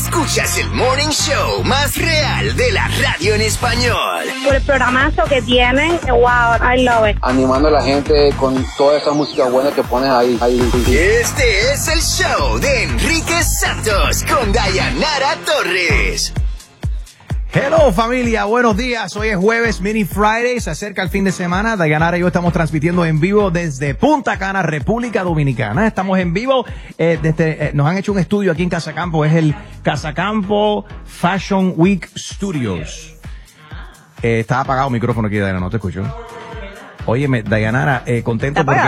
Escuchas el Morning Show más real de la radio en español. Por el programazo que tienen, wow, I love it. Animando a la gente con toda esa música buena que pones ahí. Este es el show de Enrique Santos con Dayanara Torres. Hello familia, buenos días. Hoy es jueves, Mini Friday, se acerca el fin de semana. Dayanara y yo estamos transmitiendo en vivo desde Punta Cana, República Dominicana. Estamos en vivo, nos han hecho un estudio aquí en Casacampo, es el Casacampo Fashion Week Studios. Está apagado el micrófono aquí, Dayanara, no te escucho. Óyeme, Dayanara, contento porque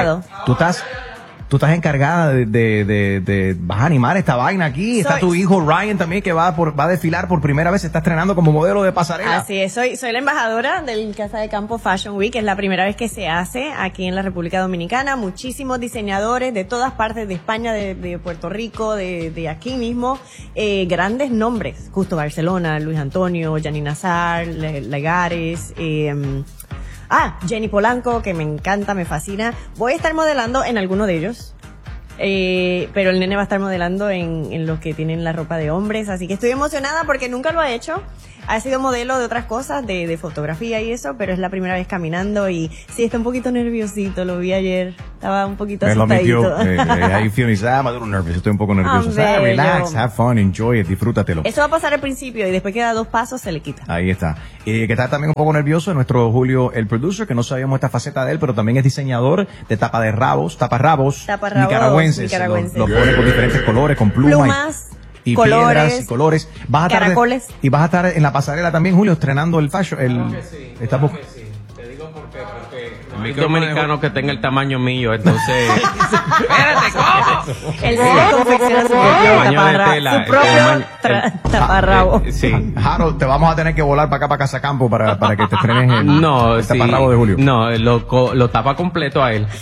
tú estás encargada de vas a animar esta vaina aquí. Está tu hijo Ryan también que va a desfilar por primera vez, se está estrenando como modelo de pasarela. Así es, soy la embajadora del Casa de Campo Fashion Week, es la primera vez que se hace aquí en la República Dominicana. Muchísimos diseñadores de todas partes de España, de Puerto Rico, de aquí mismo, grandes nombres, Justo Barcelona, Luis Antonio, Janine Azar, Legares, Jenny Polanco, que me encanta, me fascina. Voy a estar modelando en alguno de ellos, pero el nene va a estar modelando en los que tienen la ropa de hombres, así que estoy emocionada porque nunca lo ha hecho. Ha sido modelo de otras cosas, de fotografía y eso, pero es la primera vez caminando y sí, está un poquito nerviosito, lo vi ayer, estaba un poquito asustadito. Ahí Fiona dice, I'm a little nervous, estoy un poco nervioso. Relax, have fun, enjoy it, disfrútatelo. Eso va a pasar al principio y después que da 2 pasos se le quita. Ahí está. Que está también un poco nervioso nuestro Julio, el producer, que no sabíamos esta faceta de él, pero también es diseñador de taparrabos nicaragüenses. Los pone con diferentes colores, con plumas y colores, piedras y colores. Caracoles. Y vas a estar en la pasarela también, Julio, estrenando el fashion. Te digo porque el dominicano que tenga el tamaño mío, entonces... ¡Espérate, cómo! Él se confecciona su propio taparrabo. Sí. Harold, te vamos a tener que volar para acá, para Casacampo, para que te estrenes el taparrabo de Julio. No, lo tapa completo a él.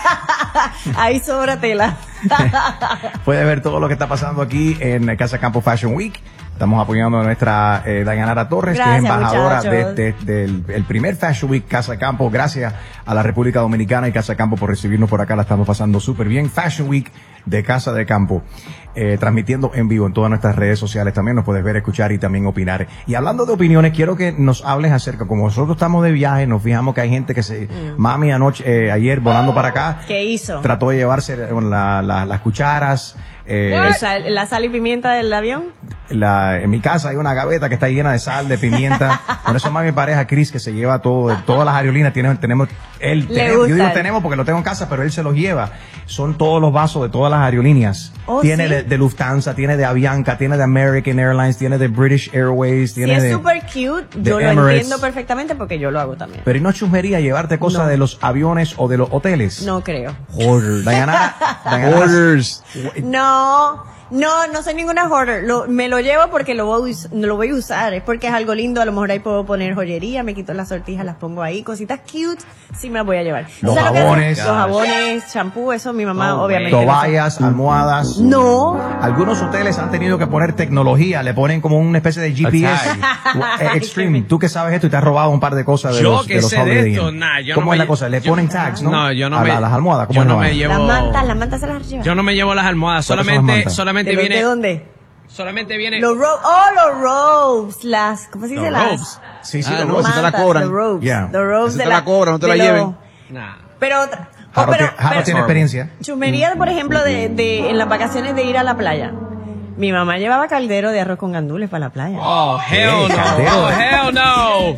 Ahí sobra tela. Puede ver todo lo que está pasando aquí en Casacampo Fashion Week. Estamos apoyando a nuestra Dayanara Torres, gracias, que es embajadora muchachos. del primer Fashion Week Casacampo. Gracias a la República Dominicana y Casacampo por recibirnos por acá. La estamos pasando súper bien. Fashion Week de Casa de Campo. Transmitiendo en vivo en todas nuestras redes sociales. También nos puedes ver, escuchar y también opinar. Y hablando de opiniones, quiero que nos hables acerca, como nosotros estamos de viaje, nos fijamos que hay gente que Mami ayer volando para acá. ¿Qué hizo? Trató de llevarse las cucharas. ¿La sal y pimienta del avión? En mi casa hay una gaveta que está llena de sal, de pimienta. Por eso más mi pareja Chris, que se lleva todo, todas las aerolíneas, yo digo tenemos porque lo tengo en casa, pero él se los lleva. Son todos los vasos de todas las aerolíneas. Tiene ¿sí? de Lufthansa, tiene de Avianca, tiene de American Airlines, tiene de British Airways, tiene es de super cute, yo lo Emirates. entiendo perfectamente porque yo lo hago también. Pero ¿no es chusmería llevarte cosas de los aviones o de los hoteles? No creo. Hoarder. Dayanara. Hoarders. No soy ninguna hoarder. Me lo llevo porque lo voy a usar. Es porque es algo lindo. A lo mejor ahí puedo poner joyería, me quito las sortijas, las pongo ahí. Cositas cute, sí me las voy a llevar. Los jabones, champú, eso mi mamá obviamente. Toallas, almohadas. No. Algunos hoteles han tenido que poner tecnología, le ponen como una especie de GPS. Extreme. Tú que sabes esto y te has robado un par de cosas de los de esto, ¿Cómo es la cosa? Le ponen tags, ¿no? No, yo no a las almohadas. ¿Cómo yo no es me llevo. Las mantas se las lleva. Yo no me llevo las almohadas, solamente viene. ¿De dónde? Solamente viene. Los robes. ¿Cómo se dice? Los robes. Sí, las los robes. mantas, Te la cobran. Los robes. Yeah. Los robes te la cobran, no te la lleven. Nah. Pero Harold tiene experiencia. Chumería, por ejemplo, de en las vacaciones de ir a la playa. Mi mamá llevaba caldero de arroz con gandules para la playa. Oh, hell no. Caldero. Oh, hell no.